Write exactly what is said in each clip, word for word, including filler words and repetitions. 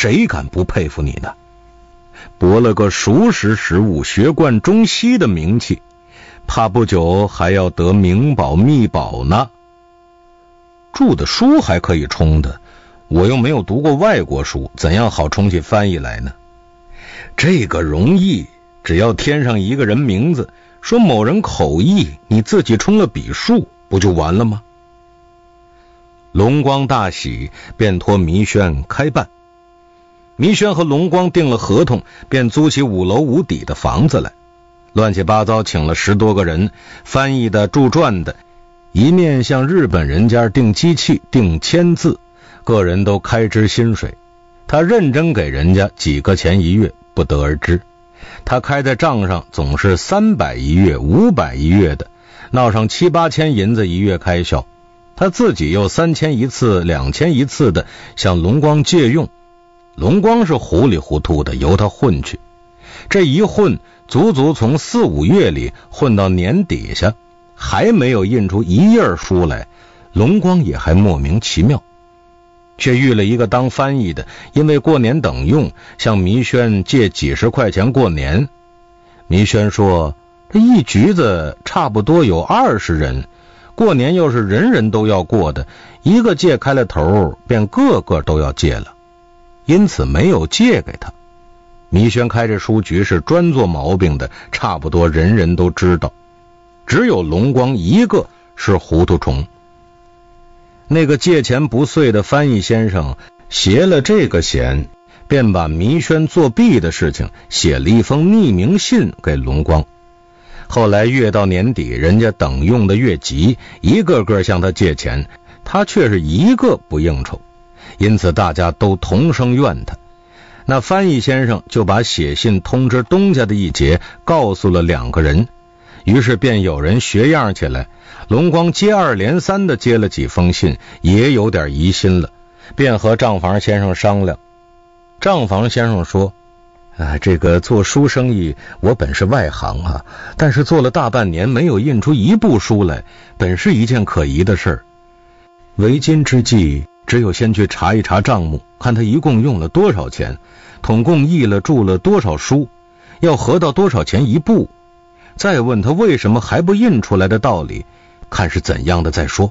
谁敢不佩服你呢？博了个熟识时务、学贯中西的名气，怕不久还要得名宝秘宝呢。著的书还可以充的，我又没有读过外国书，怎样好充起翻译来呢？这个容易，只要添上一个人名字，说某人口译，你自己充了笔数，不就完了吗？龙光大喜，便托弥轩开办。弥轩和龙光订了合同，便租起五楼五底的房子来，乱七八糟请了十多个人，翻译的、著传的，一面向日本人家订机器、订签字，个人都开支薪水。他认真给人家几个钱一月，不得而知。他开在账上总是三百一月、五百一月的，闹上七八千银子一月开销。他自己又三千一次、两千一次的向龙光借用。龙光是糊里糊涂的，由他混去。这一混，足足从四五月里混到年底下，还没有印出一页书来。龙光也还莫名其妙，却遇了一个当翻译的，因为过年等用，向弥轩借几十块钱过年。弥轩说，这一局子差不多有二十人，过年又是人人都要过的，一个借开了头，便个个都要借了，因此没有借给他。弥轩开这书局是专做毛病的，差不多人人都知道，只有龙光一个是糊涂虫。那个借钱不遂的翻译先生携了这个嫌，便把弥轩作弊的事情写了一封匿名信给龙光。后来越到年底，人家等用的越急，一个个向他借钱，他却是一个不应酬，因此大家都同声怨他。那翻译先生就把写信通知东家的一节告诉了两个人，于是便有人学样起来。龙光接二连三的接了几封信，也有点疑心了，便和账房先生商量。账房先生说，啊，这个做书生意我本是外行啊，但是做了大半年没有印出一部书来，本是一件可疑的事儿。为今之计，只有先去查一查账目，看他一共用了多少钱，统共译了著了多少书，要合到多少钱一部，再问他为什么还不印出来的道理，看是怎样的再说。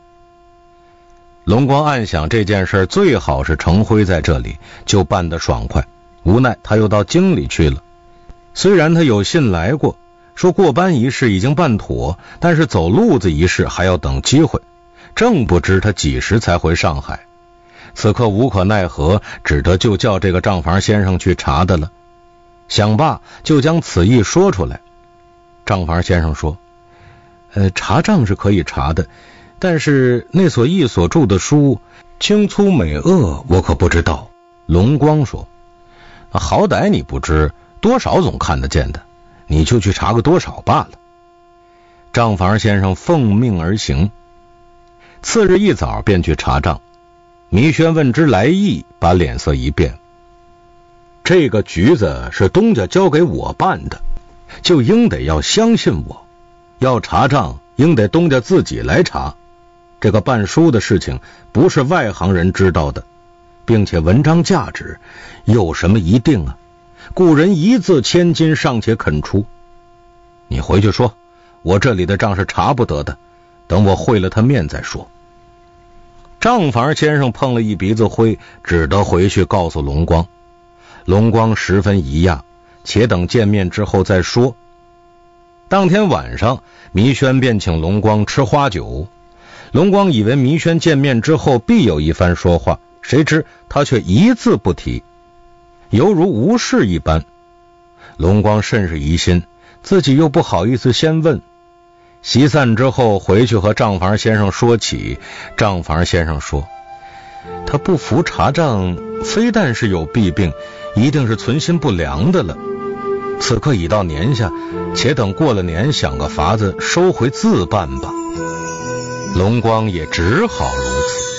龙光暗想这件事最好是程辉在这里，就办得爽快，无奈他又到京里去了。虽然他有信来过，说过班一事已经办妥，但是走路子一事还要等机会，正不知他几时才回上海。此刻无可奈何，只得就叫这个账房先生去查的了。想罢，就将此意说出来。账房先生说，呃，查账是可以查的，但是那所译所著的书清粗美恶，我可不知道。龙光说，好歹你不知，多少总看得见的，你就去查个多少罢了。账房先生奉命而行，次日一早便去查账。弥轩问之来意，把脸色一变，这个局子是东家交给我办的，就应得要相信我，要查账应得东家自己来查。这个办书的事情不是外行人知道的，并且文章价值有什么一定啊？故人一字千金尚且肯出，你回去说我这里的账是查不得的，等我会了他面再说。账房先生碰了一鼻子灰，只得回去告诉龙光。龙光十分疑讶，且等见面之后再说。当天晚上，弥轩便请龙光吃花酒。龙光以为弥轩见面之后必有一番说话，谁知他却一字不提，犹如无事一般。龙光甚是疑心，自己又不好意思先问。席散之后，回去和账房先生说起。账房先生说，他不服查账，非但是有弊病，一定是存心不良的了。此刻已到年下，且等过了年想个法子收回自办吧。龙光也只好如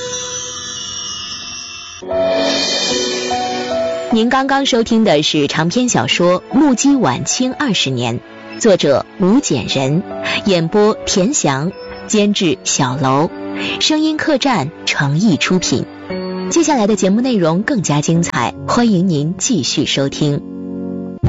此。 您刚刚收听的是长篇小说《目击晚清二十年》，作者吴简人，演播田翔，监制小楼，声音客栈诚意出品。 接下来的节目内容更加精彩，欢迎您继续收听。